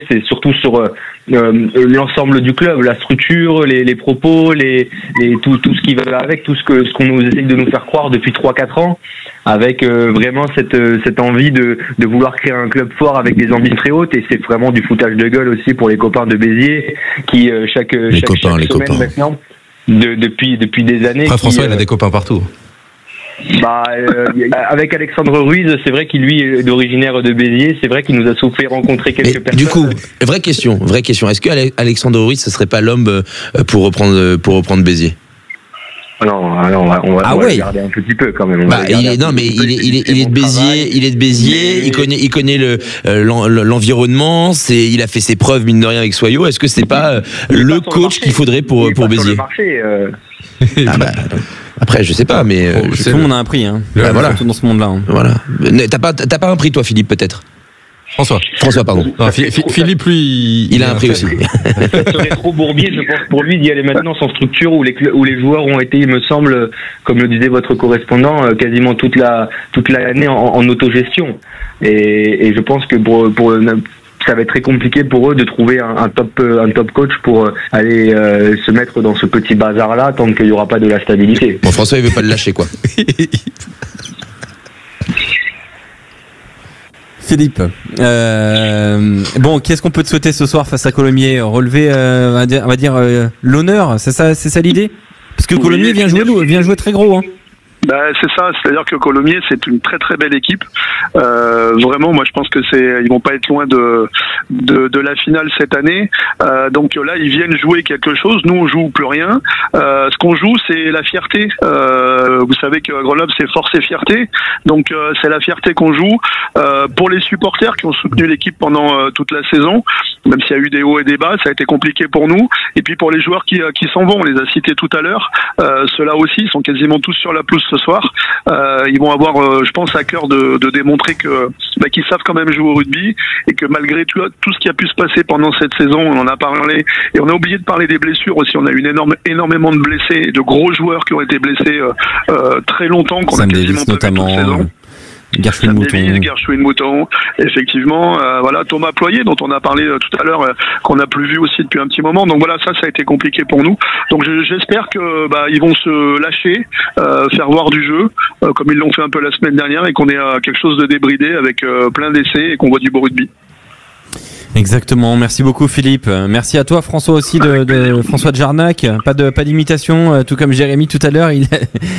c'est surtout sur l'ensemble du club, la structure, les propos, tout ce qui va avec, ce qu'on nous essaye de nous faire croire depuis 3-4 ans, avec vraiment cette envie de vouloir créer un club fort avec des ambitions très hautes, et c'est vraiment du foutage de gueule aussi pour les copains de Béziers qui chaque semaine maintenant depuis des années. Après, François, il a des copains partout. Avec Alexandre Ruiz, c'est vrai qu'il lui est originaire de Béziers, c'est vrai qu'il nous a fait rencontrer quelques personnes. Du coup, vraie question, est-ce que Alexandre Ruiz, ce serait pas l'homme pour reprendre Béziers? Non, on va regarder un petit peu quand même. Il est de Béziers, il connaît l'environnement, il a fait ses preuves mine de rien avec Soyaux. Est-ce que c'est pas le coach qu'il faudrait pour Béziers? Après, je sais pas, mais tout le monde a un prix, hein. Voilà. Dans ce monde-là. Hein. Voilà. T'as pas un prix, toi, Philippe, peut-être? François, pardon. Non, Philippe, lui, il a un prix aussi. Ça serait trop bourbier, je pense, pour lui d'y aller maintenant sans structure où les joueurs ont été, il me semble, comme le disait votre correspondant, quasiment toute l'année en autogestion. Et je pense que pour ça va être très compliqué pour eux de trouver un top coach pour aller se mettre dans ce petit bazar là tant qu'il n'y aura pas de la stabilité. Bon, François, il veut pas le lâcher, quoi. Philippe, qu'est-ce qu'on peut te souhaiter ce soir face à Colomiers? Relever, on va dire l'honneur, c'est ça l'idée? Parce que Colomiers vient jouer très gros, hein. C'est ça, c'est-à-dire que Colomiers, c'est une très très belle équipe. Vraiment, moi je pense que ils vont pas être loin de la finale cette année. Donc là, ils viennent jouer quelque chose. Nous, on joue plus rien. Ce qu'on joue, c'est la fierté. Vous savez que Grenoble, c'est force et fierté. Donc c'est la fierté qu'on joue. Pour les supporters qui ont soutenu l'équipe pendant toute la saison, même s'il y a eu des hauts et des bas, ça a été compliqué pour nous. Et puis pour les joueurs qui s'en vont, on les a cités tout à l'heure. Ceux-là aussi sont quasiment tous sur la pelouse ce soir. Ils vont avoir, je pense, à cœur de démontrer qu'ils savent quand même jouer au rugby et que malgré tout ce qui a pu se passer pendant cette saison, on en a parlé et on a oublié de parler des blessures aussi. On a eu énormément de blessés et de gros joueurs qui ont été blessés très longtemps, qu'on a quasiment pas vu toute saison. Gershwin-Mouton, effectivement, Thomas Ployer dont on a parlé tout à l'heure, qu'on n'a plus vu aussi depuis un petit moment. Donc voilà, ça a été compliqué pour nous. Donc j'espère que ils vont se lâcher, faire voir du jeu, comme ils l'ont fait un peu la semaine dernière, et qu'on ait quelque chose de débridé avec plein d'essais et qu'on voit du beau rugby. Exactement, merci beaucoup Philippe. Merci à toi François aussi de François de Jarnac. Pas d'imitation, tout comme Jérémy tout à l'heure. Il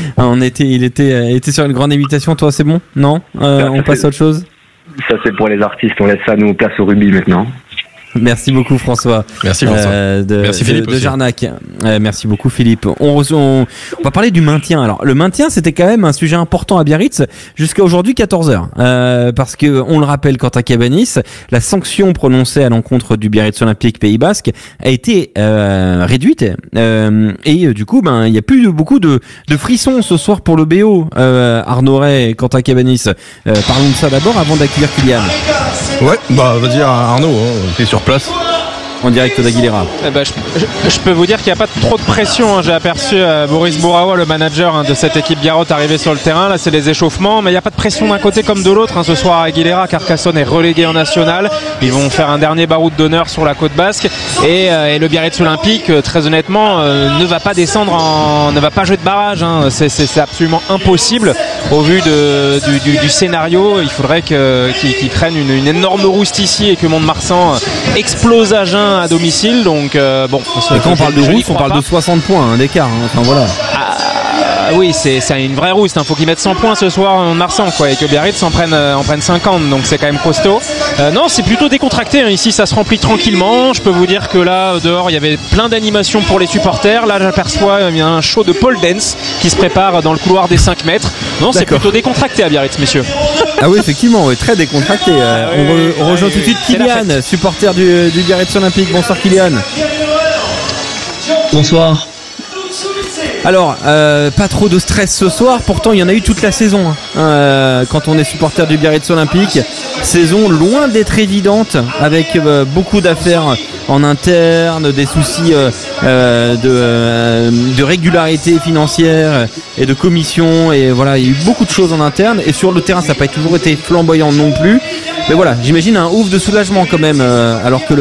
était sur une grande imitation. Toi c'est bon? Non, on passe à autre chose. Ça c'est pour les artistes. On laisse ça nous place au rugby maintenant. Merci beaucoup François. Merci François. Merci Philippe de Jarnac. Merci beaucoup Philippe. On va parler du maintien. Alors le maintien, c'était quand même un sujet important à Biarritz jusqu'à aujourd'hui 14h. Parce que on le rappelle, Quentin Cabanis, la sanction prononcée à l'encontre du Biarritz Olympique Pays Basque a été réduite. Et du coup, il y a plus beaucoup de frissons ce soir pour le BO. Arnaud Ray et Quentin Cabanis. Parlons de ça d'abord avant d'accueillir Kylian. Ouais, vas-y Arnaud, t'es sur place. En direct d'Aguilera. Je peux vous dire qu'il n'y a pas trop de pression. J'ai aperçu Boris Bourawa, le manager de cette équipe Garot, arriver sur le terrain. Là, c'est les échauffements, mais il n'y a pas de pression d'un côté comme de l'autre. Ce soir à Aguilera, Carcassonne est relégué en national. Ils vont faire un dernier baroud d'honneur sur la côte basque. Et le Biarritz Olympique, très honnêtement, ne va pas descendre, ne va pas jouer de barrage. C'est absolument impossible. Au vu du scénario, il faudrait qu'ils prennent une énorme rouste ici et que Mont-de-Marsan explose à jeun à domicile. Donc et quand on parle de rousse, on parle de 60 points d'écart. Enfin voilà. Oui, c'est une vraie rousse. Faut qu'ils mettent 100 points ce soir en Marsan, et que Biarritz en prenne 50. Donc c'est quand même costaud. Non, c'est plutôt décontracté. Ici, ça se remplit tranquillement. Je peux vous dire que là, dehors, il y avait plein d'animations pour les supporters. Là, j'aperçois un show de pole dance qui se prépare dans le couloir des 5 mètres. Non, c'est plutôt décontracté à Biarritz, messieurs. Ah oui, effectivement, très décontracté. On rejoint tout de suite Kylian, supporter du Biarritz Olympique. Bonsoir Kylian. Bonsoir. Alors, pas trop de stress ce soir, pourtant il y en a eu toute la saison. Quand on est supporter du Biarritz Olympique, saison loin d'être évidente, avec beaucoup d'affaires en interne, des soucis de régularité financière et de commission, et voilà, il y a eu beaucoup de choses en interne, et sur le terrain ça n'a pas toujours été flamboyant non plus. Mais voilà, j'imagine un ouf de soulagement quand même, alors que